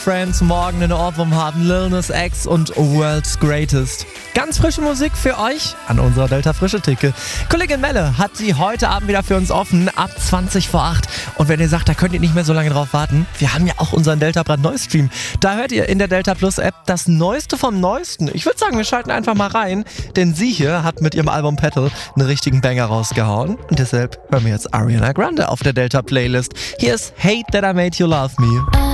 Friends morgen einen Ohrwurm haben, Lil Nas X und World's Greatest. Ganz frische Musik für euch an unserer Delta Frische Theke. Kollegin Melle hat sie heute Abend wieder für uns offen, ab 20 vor 8. Und wenn ihr sagt, da könnt ihr nicht mehr so lange drauf warten, wir haben ja auch unseren Delta brandneu Stream. Da hört ihr in der Delta Plus App das Neueste vom Neuesten. Ich würde sagen, wir schalten einfach mal rein, denn sie hier hat mit ihrem Album Petal einen richtigen Banger rausgehauen. Und deshalb hören wir jetzt Ariana Grande auf der Delta Playlist. Hier ist Hate That I Made You Love Me.